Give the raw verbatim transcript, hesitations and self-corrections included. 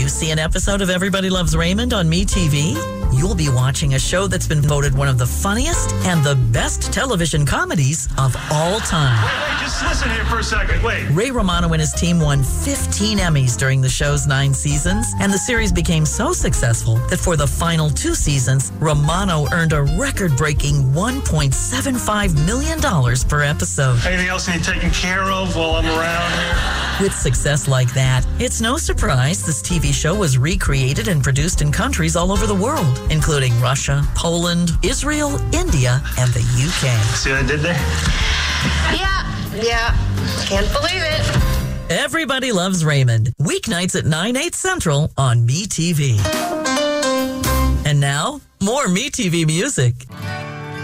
see an episode of Everybody Loves Raymond on MeTV? You'll be watching a show that's been voted one of the funniest and the best television comedies of all time. Wait, wait, just listen here for a second. Wait. Ray Romano and his team won fifteen Emmys during the show's nine seasons, and the series became so successful that for the final two seasons, Romano earned a record-breaking one point seven five million dollars per episode. Anything else you need taken care of while I'm around here? With success like that, it's no surprise this T V show was recreated and produced in countries all over the world, including Russia, Poland, Israel, India, and the U K. See what I did there? Yeah, yeah. Can't believe it. Everybody Loves Raymond, weeknights at nine, eight Central on MeTV. And now, more MeTV music.